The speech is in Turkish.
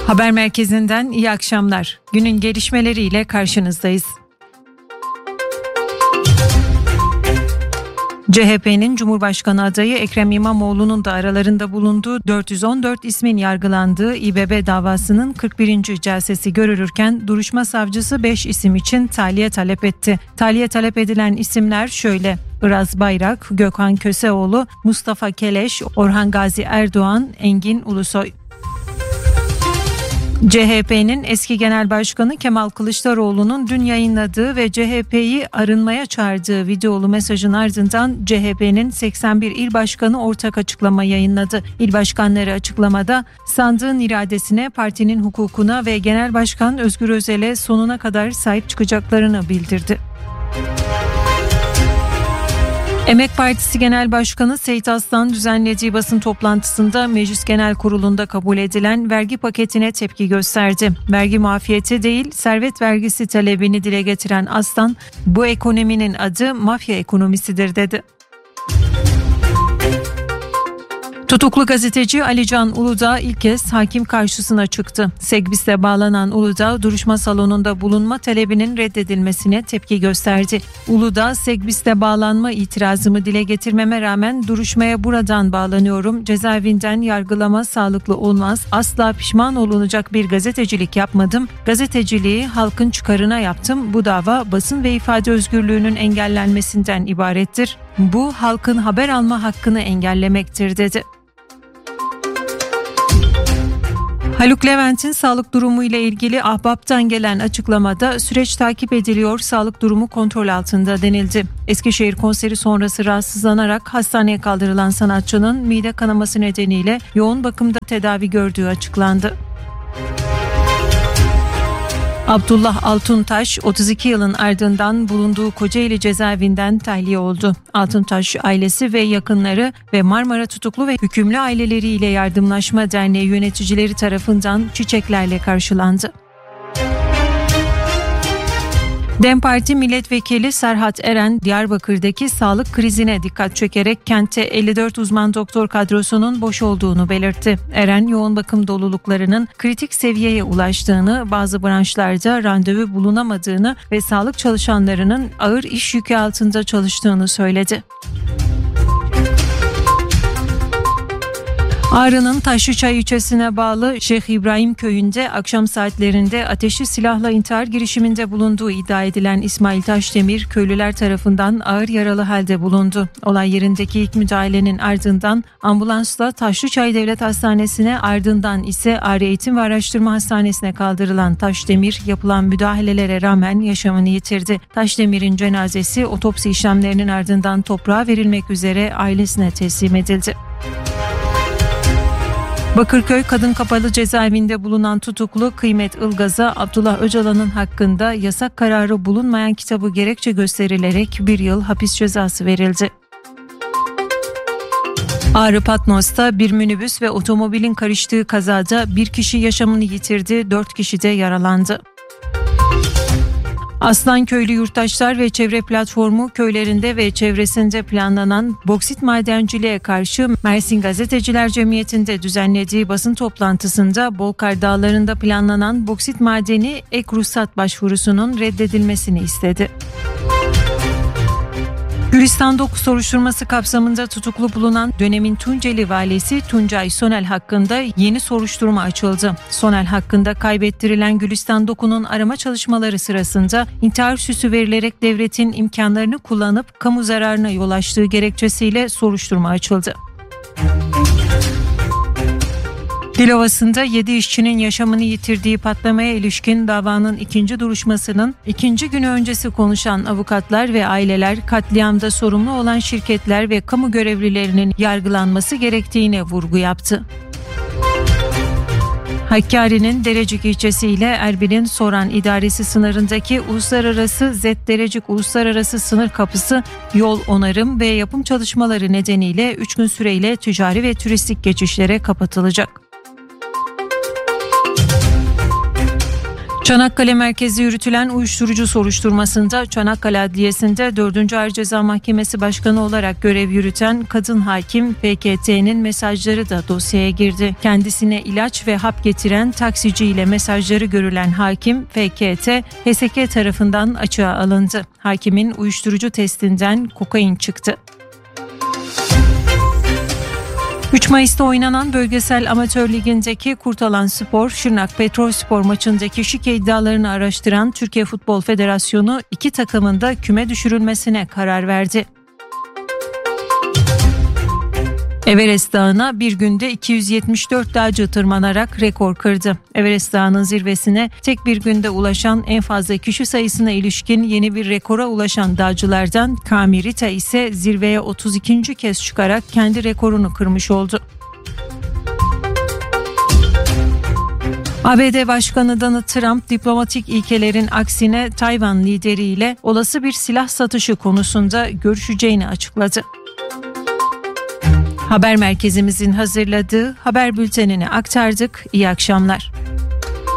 Haber merkezinden iyi akşamlar. Günün gelişmeleriyle karşınızdayız. CHP'nin Cumhurbaşkanı adayı Ekrem İmamoğlu'nun da aralarında bulunduğu 414 ismin yargılandığı İBB davasının 41. celsesi görülürken duruşma savcısı 5 isim için tahliye talep etti. Tahliye talep edilen isimler şöyle: Iraz Bayrak, Gökhan Köseoğlu, Mustafa Keleş, Orhan Gazi Erdoğan, Engin Ulusoy. CHP'nin eski Genel Başkanı Kemal Kılıçdaroğlu'nun dün yayınladığı ve CHP'yi arınmaya çağırdığı videolu mesajın ardından CHP'nin 81 il başkanı ortak açıklama yayınladı. İl başkanları açıklamada sandığın iradesine, partinin hukukuna ve Genel Başkan Özgür Özel'e sonuna kadar sahip çıkacaklarını bildirdi. Emek Partisi Genel Başkanı Seyit Aslan düzenlediği basın toplantısında Meclis Genel Kurulu'nda kabul edilen vergi paketine tepki gösterdi. Vergi muafiyeti değil, servet vergisi talebini dile getiren Aslan, bu ekonominin adı mafya ekonomisidir dedi. Tutuklu gazeteci Ali Can Uludağ ilk kez hakim karşısına çıktı. Segbis'te bağlanan Uludağ, duruşma salonunda bulunma talebinin reddedilmesine tepki gösterdi. Uludağ, Segbis'te bağlanma itirazımı dile getirmeme rağmen duruşmaya buradan bağlanıyorum. Cezaevinden yargılama sağlıklı olmaz. Asla pişman olunacak bir gazetecilik yapmadım. Gazeteciliği halkın çıkarına yaptım. Bu dava basın ve ifade özgürlüğünün engellenmesinden ibarettir. Bu halkın haber alma hakkını engellemektir dedi. Haluk Levent'in sağlık durumu ile ilgili Ahbap'tan gelen açıklamada süreç takip ediliyor, sağlık durumu kontrol altında denildi. Eskişehir konseri sonrası rahatsızlanarak hastaneye kaldırılan sanatçının mide kanaması nedeniyle yoğun bakımda tedavi gördüğü açıklandı. Abdullah Altuntaş 32 yılın ardından bulunduğu Kocaeli cezaevinden tahliye oldu. Altuntaş ailesi ve yakınları ve Marmara Tutuklu ve Hükümlü Aileleriyle Yardımlaşma Derneği yöneticileri tarafından çiçeklerle karşılandı. DEM Parti Milletvekili Serhat Eren, Diyarbakır'daki sağlık krizine dikkat çekerek kentte 54 uzman doktor kadrosunun boş olduğunu belirtti. Eren, yoğun bakım doluluklarının kritik seviyeye ulaştığını, bazı branşlarda randevu bulunamadığını ve sağlık çalışanlarının ağır iş yükü altında çalıştığını söyledi. Ağrı'nın Taşlıçay ilçesine bağlı Şeyh İbrahim köyünde akşam saatlerinde ateşli silahla intihar girişiminde bulunduğu iddia edilen İsmail Taşdemir, köylüler tarafından ağır yaralı halde bulundu. Olay yerindeki ilk müdahalenin ardından ambulansla Taşlıçay Devlet Hastanesi'ne, ardından ise Ağrı Eğitim ve Araştırma Hastanesi'ne kaldırılan Taşdemir, yapılan müdahalelere rağmen yaşamını yitirdi. Taşdemir'in cenazesi otopsi işlemlerinin ardından toprağa verilmek üzere ailesine teslim edildi. Bakırköy Kadın Kapalı Cezaevinde bulunan tutuklu Kıymet Ilgaz'a Abdullah Öcalan'ın hakkında yasak kararı bulunmayan kitabı gerekçe gösterilerek 1 yıl hapis cezası verildi. Ağrı Patnos'ta bir minibüs ve otomobilin karıştığı kazada bir kişi yaşamını yitirdi, 4 kişi de yaralandı. Aslanköylü Yurttaşlar ve Çevre Platformu köylerinde ve çevresinde planlanan boksit madenciliğe karşı Mersin Gazeteciler Cemiyeti'nde düzenlediği basın toplantısında Bolkar Dağları'nda planlanan boksit madeni ek ruhsat başvurusunun reddedilmesini istedi. Gülistan Doku soruşturması kapsamında tutuklu bulunan dönemin Tunceli valisi Tuncay Sonel hakkında yeni soruşturma açıldı. Sonel hakkında kaybettirilen Gülistan Doku'nun arama çalışmaları sırasında intihar süsü verilerek devletin imkanlarını kullanıp kamu zararına yol açtığı gerekçesiyle soruşturma açıldı. Dilovası'nda 7 işçinin yaşamını yitirdiği patlamaya ilişkin davanın ikinci duruşmasının ikinci günü öncesi konuşan avukatlar ve aileler, katliamda sorumlu olan şirketler ve kamu görevlilerinin yargılanması gerektiğine vurgu yaptı. Hakkari'nin Derecik ilçesi ile Erbil'in Soran İdaresi sınırındaki uluslararası Zet-Derecik Uluslararası Sınır Kapısı yol onarım ve yapım çalışmaları nedeniyle 3 gün süreyle ticari ve turistik geçişlere kapatılacak. Çanakkale merkezli yürütülen uyuşturucu soruşturmasında Çanakkale Adliyesi'nde 4. Ağır Ceza Mahkemesi Başkanı olarak görev yürüten kadın hakim FKT'nin mesajları da dosyaya girdi. Kendisine ilaç ve hap getiren taksici ile mesajları görülen hakim FKT, HSK tarafından açığa alındı. Hakimin uyuşturucu testinden kokain çıktı. 3 Mayıs'ta oynanan Bölgesel Amatör Ligi'ndeki Kurtalanspor, Şırnak Petrolspor maçındaki şike iddialarını araştıran Türkiye Futbol Federasyonu iki takımın da küme düşürülmesine karar verdi. Everest Dağı'na bir günde 274 dağcı tırmanarak rekor kırdı. Everest Dağı'nın zirvesine tek bir günde ulaşan en fazla kişi sayısına ilişkin yeni bir rekora ulaşan dağcılardan Kami Rita ise zirveye 32. kez çıkarak kendi rekorunu kırmış oldu. ABD Başkanı Donald Trump diplomatik ilkelerin aksine Tayvan lideriyle olası bir silah satışı konusunda görüşeceğini açıkladı. Haber merkezimizin hazırladığı haber bültenini aktardık. İyi akşamlar.